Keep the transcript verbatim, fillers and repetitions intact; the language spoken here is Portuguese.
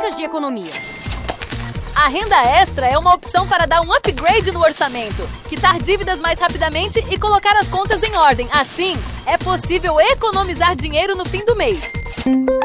horas de economia. A renda extra é uma opção para dar um upgrade no orçamento, quitar dívidas mais rapidamente e colocar as contas em ordem. Assim, é possível economizar dinheiro no fim do mês.